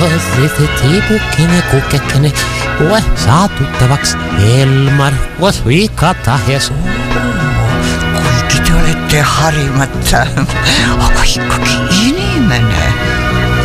Tiipukkinen, kukkekinen, ue saa tuttavaks Elmar, vois viikata hes. Kuinka te olette harimatta, aga ikkagi inimene.